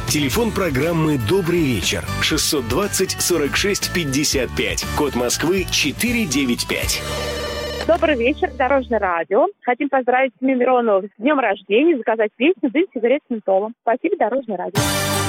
Телефон программы «Добрый вечер» 620-46-55. Код Москвы 495. Добрый вечер, Дорожное радио. Хотим поздравить Семью Миронову с днем рождения, заказать песню «Дым, сигарет с ментолом». Спасибо, Дорожное радио.